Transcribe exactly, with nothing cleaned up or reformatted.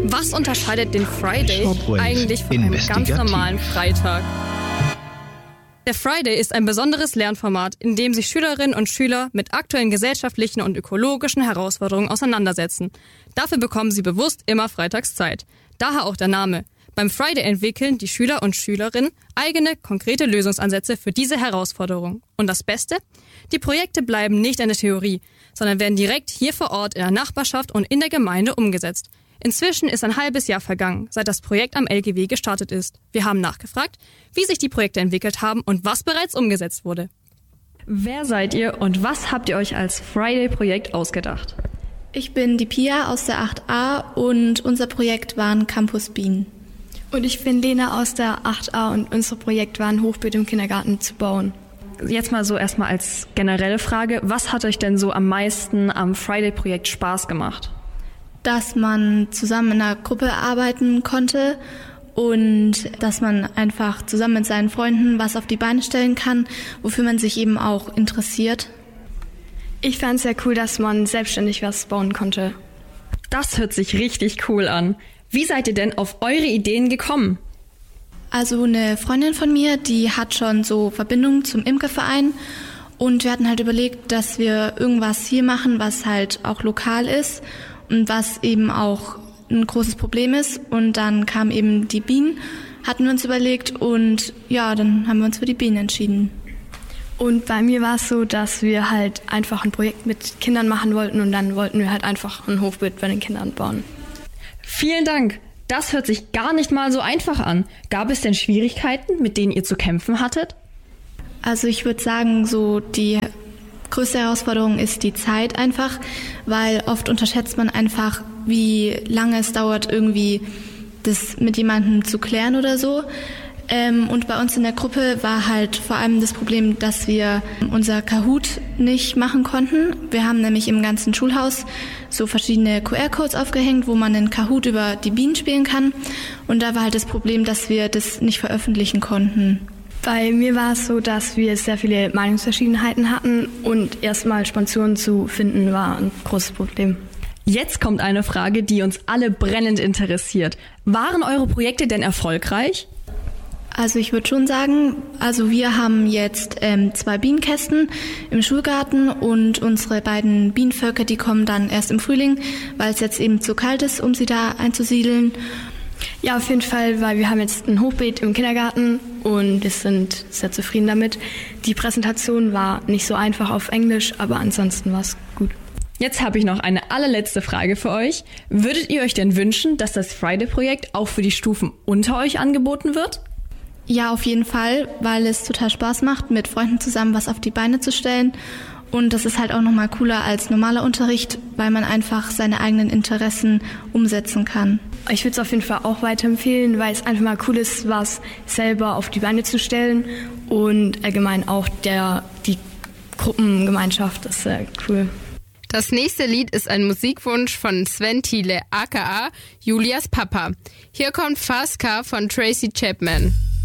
Was unterscheidet den Friday eigentlich von einem ganz normalen Freitag? Der Friday ist ein besonderes Lernformat, in dem sich Schülerinnen und Schüler mit aktuellen gesellschaftlichen und ökologischen Herausforderungen auseinandersetzen. Dafür bekommen sie bewusst immer freitags Zeit. Daher auch der Name. Beim Friday entwickeln die Schüler und Schülerinnen eigene, konkrete Lösungsansätze für diese Herausforderung. Und das Beste? Die Projekte bleiben nicht in der Theorie, sondern werden direkt hier vor Ort in der Nachbarschaft und in der Gemeinde umgesetzt. Inzwischen ist ein halbes Jahr vergangen, seit das Projekt am L G W gestartet ist. Wir haben nachgefragt, wie sich die Projekte entwickelt haben und was bereits umgesetzt wurde. Wer seid ihr und was habt ihr euch als Friday-Projekt ausgedacht? Ich bin die Pia aus der acht a und unser Projekt war ein Campus Bienen. Und ich bin Lena aus der acht a und unser Projekt war ein Hochbeet im Kindergarten zu bauen. Jetzt mal so erstmal als generelle Frage, was hat euch denn so am meisten am Friday-Projekt Spaß gemacht? Dass man zusammen in einer Gruppe arbeiten konnte und dass man einfach zusammen mit seinen Freunden was auf die Beine stellen kann, wofür man sich eben auch interessiert. Ich fand es sehr cool, dass man selbstständig was bauen konnte. Das hört sich richtig cool an. Wie seid ihr denn auf eure Ideen gekommen? Also eine Freundin von mir, die hat schon so Verbindungen zum Imkerverein und wir hatten halt überlegt, dass wir irgendwas hier machen, was halt auch lokal ist und was eben auch ein großes Problem ist. Und dann kamen eben die Bienen, hatten wir uns überlegt und ja, dann haben wir uns für die Bienen entschieden. Und bei mir war es so, dass wir halt einfach ein Projekt mit Kindern machen wollten und dann wollten wir halt einfach ein Hochbeet bei den Kindern bauen. Vielen Dank. Das hört sich gar nicht mal so einfach an. Gab es denn Schwierigkeiten, mit denen ihr zu kämpfen hattet? Also ich würde sagen, so die größte Herausforderung ist die Zeit einfach, weil oft unterschätzt man einfach, wie lange es dauert, irgendwie das mit jemandem zu klären oder so. Ähm, und bei uns in der Gruppe war halt vor allem das Problem, dass wir unser Kahoot nicht machen konnten. Wir haben nämlich im ganzen Schulhaus so verschiedene Q R-Codes aufgehängt, wo man den Kahoot über die Bienen spielen kann. Und da war halt das Problem, dass wir das nicht veröffentlichen konnten. Bei mir war es so, dass wir sehr viele Meinungsverschiedenheiten hatten und erstmal Sponsoren zu finden war ein großes Problem. Jetzt kommt eine Frage, die uns alle brennend interessiert. Waren eure Projekte denn erfolgreich? Also ich würde schon sagen, also wir haben jetzt ähm, zwei Bienenkästen im Schulgarten und unsere beiden Bienenvölker, die kommen dann erst im Frühling, weil es jetzt eben zu kalt ist, um sie da einzusiedeln. Ja, auf jeden Fall, weil wir haben jetzt ein Hochbeet im Kindergarten und wir sind sehr zufrieden damit. Die Präsentation war nicht so einfach auf Englisch, aber ansonsten war es gut. Jetzt habe ich noch eine allerletzte Frage für euch. Würdet ihr euch denn wünschen, dass das Friday-Projekt auch für die Stufen unter euch angeboten wird? Ja, auf jeden Fall, weil es total Spaß macht, mit Freunden zusammen was auf die Beine zu stellen. Und das ist halt auch nochmal cooler als normaler Unterricht, weil man einfach seine eigenen Interessen umsetzen kann. Ich würde es auf jeden Fall auch weiterempfehlen, weil es einfach mal cool ist, was selber auf die Beine zu stellen und allgemein auch der, die Gruppengemeinschaft, das ist sehr cool. Das nächste Lied ist ein Musikwunsch von Sven Thiele, aka Julias Papa. Hier kommt Fast Car von Tracy Chapman.